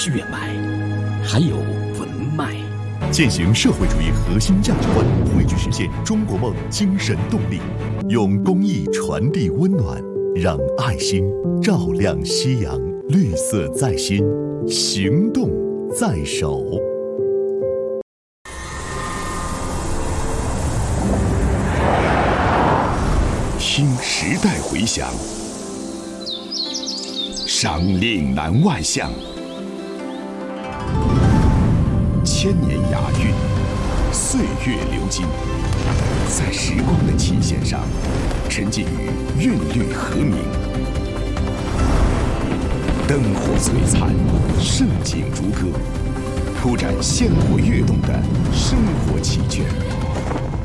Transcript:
血脉，还有文脉。 践行社会主义核心价值观，汇聚实现中国梦精神动力，用公益传递温暖，让爱心照亮夕阳。绿色在心，行动在手。 听时代回响，赏岭南万象，千年雅韵，岁月流金，在时光的琴弦上，沉浸于韵律和鸣。灯火璀璨，盛景如歌，铺展鲜活跃动的生活奇卷。